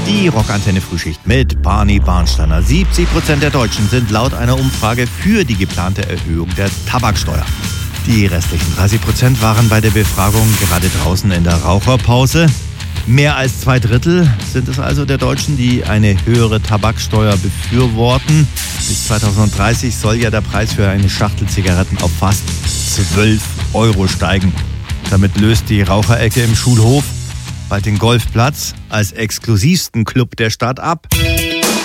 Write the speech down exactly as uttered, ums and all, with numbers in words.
Die Rockantenne Frühschicht mit Barney Barnsteiner. siebzig Prozent der Deutschen sind laut einer Umfrage für die geplante Erhöhung der Tabaksteuer. Die restlichen dreißig Prozent waren bei der Befragung gerade draußen in der Raucherpause. Mehr als zwei Drittel sind es also der Deutschen, die eine höhere Tabaksteuer befürworten. Bis zweitausenddreißig soll ja der Preis für eine Schachtel Zigaretten auf fast zwölf Euro steigen. Damit löst die Raucherecke im Schulhof bald den Golfplatz als exklusivsten Club der Stadt ab.